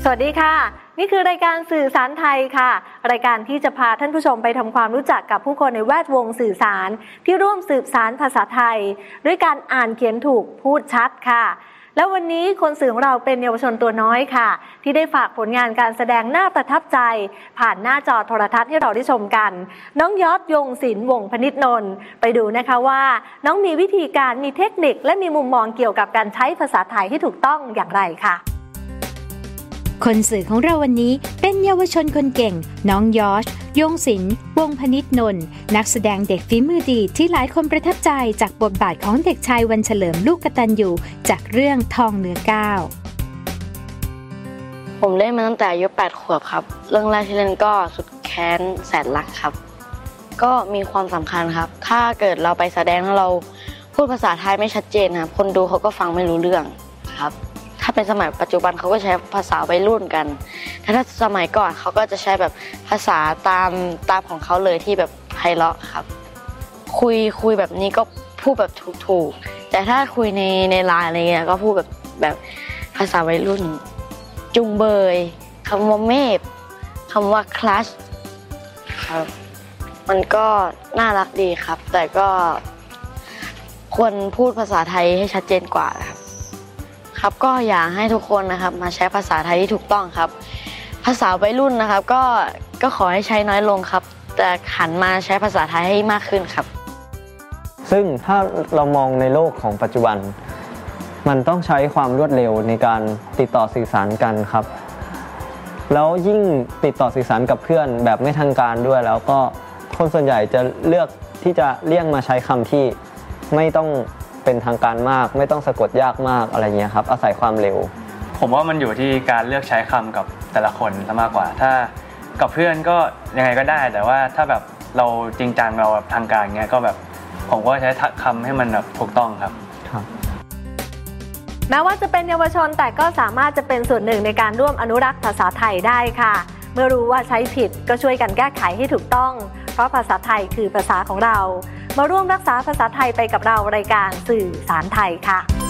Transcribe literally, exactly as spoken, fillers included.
สวัสดีค่ะนี่คือรายการสื่อสารไทยค่ะรายการที่จะพาท่านผู้ชมไปทำความรู้จักกับผู้คนในแวดวงสื่อสารที่ร่วมสืบสารภาษาไทยด้วยการอ่านเขียนถูกพูดชัดค่ะแล้ววันนี้คนสื่อของเราเป็นเยาวชนตัวน้อยค่ะที่ได้ฝากผลงานการแสดงน่าประทับใจผ่านหน้าจอโทรทัศน์ให้เราได้ชมกันน้องยอดยงศิลป์วงศ์พนิษฐ์นนท์ไปดูนะคะว่าน้องมีวิธีการมีเทคนิคและมีมุมมองเกี่ยวกับการใช้ภาษาไทยที่ถูกต้องอย่างไรค่ะคนสื่อของเราวันนี้เป็นเยาวชนคนเก่งน้องยอชยงศิลป์วงศ์พนิษฐ์นนท์นักแสดงเด็กฝีมือดีที่หลายคนประทับใจจากบทบาทของเด็กชายวันเฉลิมลูกกตัญญูจากเรื่องทองเนื้อก้าวผมเล่นมาตั้งแต่อายุแปดขวบครับเรื่องแรกที่เล่นก็สุดแค้นแสนรักครับก็มีความสำคัญครับถ้าเกิดเราไปแสดงแล้วเราพูดภาษาไทยไม่ชัดเจนครับคนดูเขาก็ฟังไม่รู้เรื่องครับถ้าเป็นสมัยปัจจุบันเขาก็ใช้ภาษาวัยรุ่นกันแต่ถ้าสมัยก่อนเขาก็จะใช้แบบภาษาตามตามของเขาเลยที่แบบไพเราะครับคุยคุยแบบนี้ก็พูดแบบถูกๆแต่ถ้าคุยในในไลน์อะไรเงี้ยก็พูดแบบแบบภาษาวัยรุ่นจุงเบยคำว่าเมฟคำว่าคลัชครับมันก็น่ารักดีครับแต่ก็ควรพูดภาษาไทยให้ชัดเจนกว่าครับครับก็อยากให้ทุกคนนะครับมาใช้ภาษาไทยที่ถูกต้องครับภาษาวัยรุ่นนะครับก็ก็ขอให้ใช้น้อยลงครับแต่หันมาใช้ภาษาไทยให้มากขึ้นครับซึ่งถ้าเรามองในโลกของปัจจุบันมันต้องใช้ความรวดเร็วในการติดต่อสื่อสารกันครับแล้วยิ่งติดต่อสื่อสารกับเพื่อนแบบไม่ทางการด้วยแล้วก็คนส่วนใหญ่จะเลือกที่จะเลี่ยงมาใช้คำที่ไม่ต้องเป็นทางการมากไม่ต้องสะกดยากมากอะไรเงี้ยครับอาศัยความเร็วผมว่ามันอยู่ที่การเลือกใช้คำกับแต่ละคนซะมากกว่าถ้ากับเพื่อนก็ยังไงก็ได้แต่ว่าถ้าแบบเราจริงจังเราแบบทางการเงี้ยก็แบบผมก็ใช้คำให้มันแบบถูกต้องครับครับแม้ว่าจะเป็นเยาวชนแต่ก็สามารถจะเป็นส่วนหนึ่งในการร่วมอนุรักษ์ภาษาไทยได้ค่ะเมื่อรู้ว่าใช้ผิดก็ช่วยกันแก้ไขให้ถูกต้องเพราะภาษาไทยคือภาษาของเรามาร่วมรักษาภาษาไทยไปกับเรารายการสื่อสารไทยค่ะ